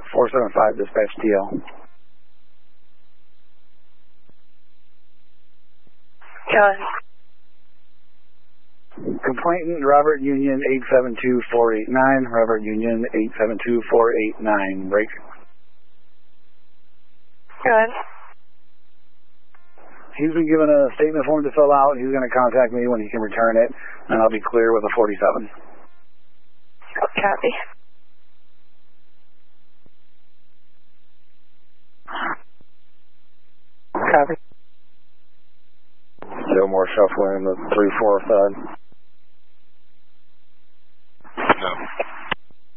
475 dispatch TL. John. Complainant Robert Union 872489. Robert Union 872489. Break. Good. He's been given a statement form to fill out. He's going to contact me when he can return it, and I'll be clear with a 47. Copy. Copy. Still more shuffling in the 3-4 side.